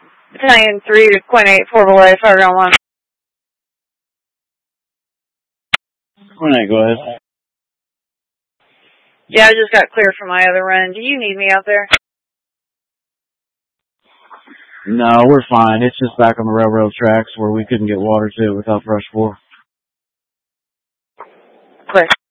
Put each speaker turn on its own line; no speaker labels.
Battalion 3 to Point 8, Fort Belay, fire on 1.
Point 8, go ahead.
Yeah, I just got clear from my other run. Do you need me out there?
No, we're fine. It's just back on the railroad tracks where we couldn't get water to it without brush 4.
Clear.